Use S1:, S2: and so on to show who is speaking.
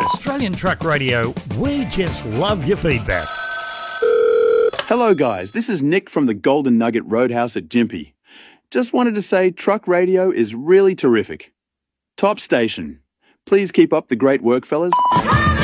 S1: Australian Truck Radio, we just love your feedback.
S2: Hello guys, this is Nick from the Golden Nugget Roadhouse at Gympie. Just wanted to say Truck Radio is really terrific. Top station. Please keep up the great work, fellas.